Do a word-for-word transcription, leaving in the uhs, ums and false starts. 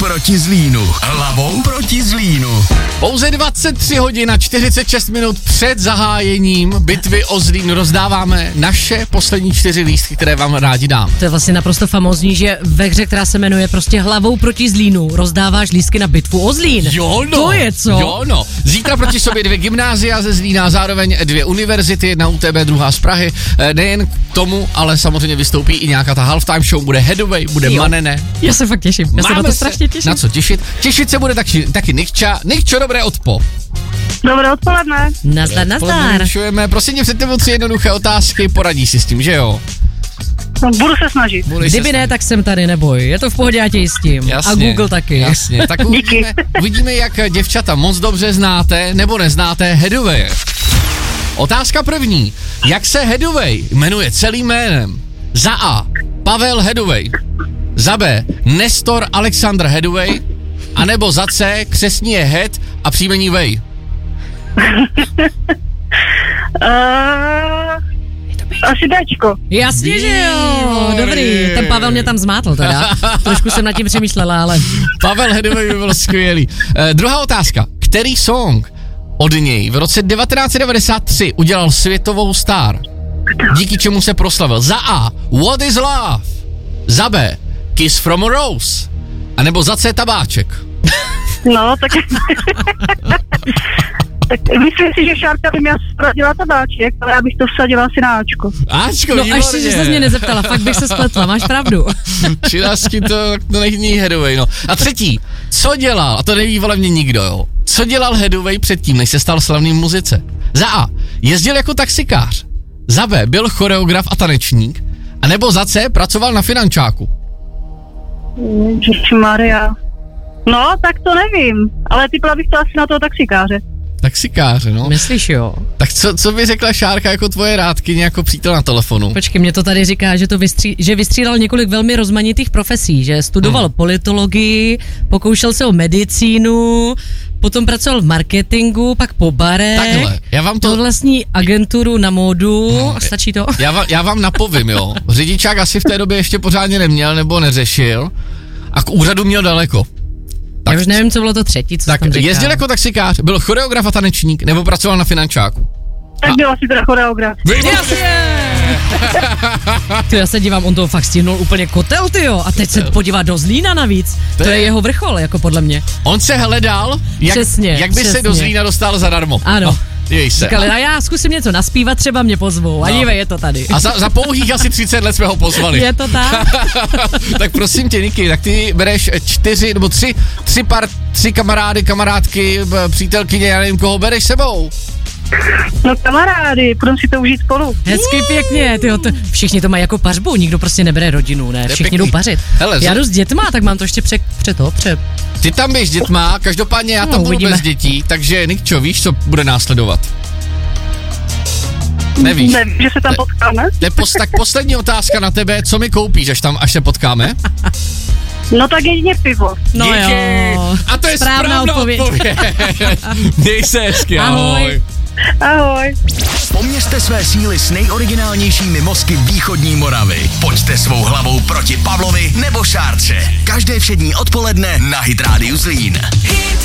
proti Zlínu. Hlavou proti Zlínu. Pouze dvacet tři hodin a čtyřicet šest minut před zahájením bitvy o Zlín rozdáváme naše poslední čtyři lístky, které vám rádi dám. To je vlastně naprosto famózní, že ve hře, která se jmenuje prostě Hlavou proti Zlínu, rozdáváš lístky na bitvu o Zlín. Jo no. To je co? Jo no. Zítra proti sobě dvě gymnázia ze Zlína, zároveň dvě univerzity, jedna U T B, druhá z Prahy. Nejen k tomu, ale samozřejmě vystoupí i nějaká ta halftime show, bude Headway, bude Jo. Manene. Já se fakt těším, já se Máme na to strašně těším. Na co těšit? Těšit se bude taky, taky Nikča. Nikčo, dobré odpo. Dobré odpoledne. Nazdar, nazdar. Čujeme, prosím tě, před tebou tři jednoduché otázky, poradíš si s tím, že jo? No, budu se snažit. Budeš Kdyby se ne, tak jsem tady, neboj. Je to v pohodě, já tě jistím. Jasně, A Google taky. Jasně, tak uvidíme, uvidíme, jak děvčata moc dobře znáte nebo neznáte Headway. Otázka první. Jak se Headway jmenuje celým jménem? Za A. Pavel Headway. Za B. Nestor Alexander Headway. A nebo za C. Křestní je Head a příjmení Way. Uh, asi Dčko. Jasně, že jo. Výborně. Dobrý. Ten Pavel mě tam zmátl teda. Trošku jsem nad tím přemýšlela, ale... Pavel Headway by byl skvělý. Uh, druhá otázka. Který song od něj v roce devatenáct set devadesát tři udělal světovou star? Díky čemu se proslavil? Za A. What is Love? Za B. Kiss from a Rose. A nebo za C. Tabáček. No, tak... tak myslím si, že Šárka by mě zradila tabáček, ale já bych to vsadila asi na Ačko. Ačko, No až si, že se mě nezeptala, fakt bych se spletla, máš pravdu. Činasky to, to není Headway, no. A třetí, co dělal, a to neví vole mě nikdo, jo. Co dělal Headway předtím, než se stal slavným v muzice? Za A. Jezdil jako taxikář. Za B. Byl choreograf a tanečník. A nebo za C. Pracoval na finančáku. Ježišmarja. No, tak to nevím, ale typla bych to asi na toho taxikáře. Taxikáře, no. Myslíš jo? Tak co, co by řekla Šárka jako tvoje rádkyně, jako přítel na telefonu? Počkej, mě to tady říká, že to vystří, že vystřídal několik velmi rozmanitých profesí, že studoval hmm. politologii, pokoušel se o medicínu, potom pracoval v marketingu, pak po barech. Takhle, já vám to... Měl vlastní agenturu na módu, No, stačí to? Já, vám, já vám napovím, jo. Řidičák asi v té době ještě pořádně neměl nebo neřešil a k úřadu měl daleko. Tak, Já už nevím, co bylo to třetí, co tak jsem říkal. jezdil jako taxikář, byl choreograf a tanečník nebo pracoval na finančáku. Tak byl asi teda choreograf. Jasně! Ty, já se dívám, on to fakt stihnul úplně kotel, tyjo. A teď se podívá do Zlína navíc. To je jeho vrchol, jako podle mě. On se hledal, jak, Přesně, jak by přesně. se do Zlína dostal zadarmo. Ano. No, jej se. Říkali, a já zkusím něco naspívat, třeba mě pozvou. A No. dívej, je to tady. A za, za pouhých asi třicet let jsme ho pozvali. Je to tak? Tak prosím tě, Niky, tak ty bereš čtyři nebo tři, tři par, tři kamarády, kamarádky, b- přítelkyně, já nevím, koho bereš sebou. No kamarády, budeme si to užít spolu. Hezky pěkně, tyjo, to, všichni to mají jako pařbu, nikdo prostě nebere rodinu, ne, je všichni pěkný. jdou pařit. Hele, Já za- jdu s dětma, tak mám to ještě pře, pře to, pře... Ty tam běž s dětma, každopádně já No, tam budu uvidíme. bez dětí, takže Nikčo, víš, co bude následovat? Nevíš. Nevím, že se tam Ne. potkáme. Nepos, tak poslední otázka na tebe, co mi koupíš, až tam, až se potkáme? No tak jedině pivo. No Díky. jo. A to je správná, Správná odpověď. odpověď. Měj se hezky, ahoj. Ahoj. Ahoj. Poměřte své síly s nejoriginálnějšími mozky východní Moravy. Pojďte svou hlavou proti Pavlovi nebo Šárce. Každé všední odpoledne na Hit Radio Zlín.